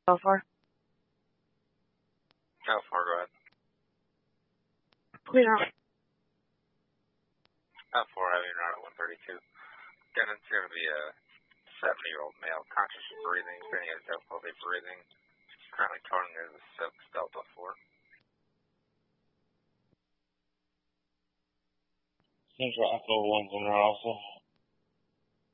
How far? How far, go ahead. Clear out. How far, having around at 132. Again, it's going to be a 70-year-old male, conscious of breathing, saying he has difficulty breathing. Currently coding as a 6 Delta 4. Central Echo 1 General also.